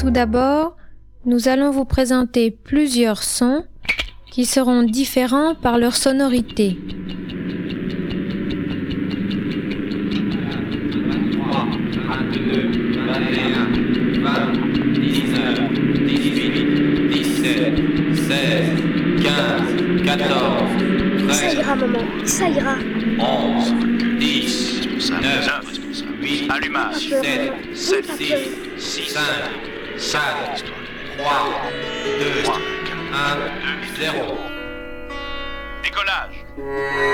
Tout d'abord, nous allons vous présenter plusieurs sons qui seront différents par leur sonorité. 14, 13, ça ira, maman, ça ira. 11, 10, 9, 8, Allumage. 7, 6, 5, 4, 3, 2, 1, 0. Décollage.